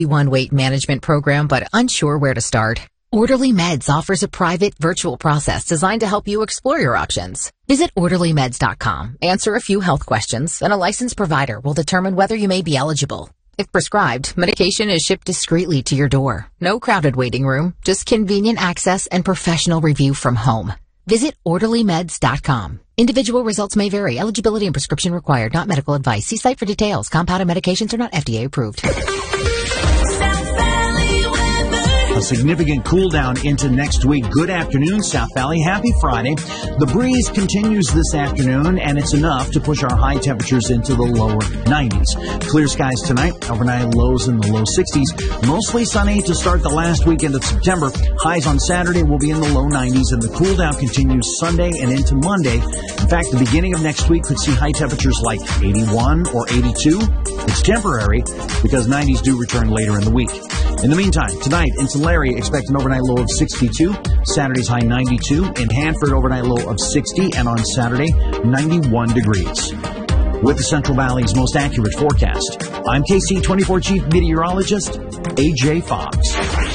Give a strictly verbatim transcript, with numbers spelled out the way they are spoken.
one weight management program, but unsure where to start? Orderly Meds offers a private virtual process designed to help you explore your options. Visit orderly meds dot com, answer a few health questions, and a licensed provider will determine whether you may be eligible. If prescribed, medication is shipped discreetly to your door. No crowded waiting room, just convenient access and professional review from home. Visit orderly meds dot com. Individual results may vary. Eligibility and prescription required. Not medical advice. See site for details. Compounded medications are not F D A approved. A significant cool down into next week. Good afternoon, South Valley. Happy Friday. The breeze continues this afternoon, and it's enough to push our high temperatures into the lower nineties. Clear skies tonight. Overnight lows in the low sixties. Mostly sunny to start the last weekend of September. Highs on Saturday will be in the low nineties, and the cool down continues Sunday and into Monday. In fact, the beginning of next week could see high temperatures like eighty-one or eighty-two. It's temporary because nineties do return later in the week. In the meantime, tonight in Tulare, expect an overnight low of sixty-two. Saturday's high ninety-two. In Hanford, overnight low of sixty. And on Saturday, ninety-one degrees. With the Central Valley's most accurate forecast, I'm K C twenty-four Chief Meteorologist A J Fox.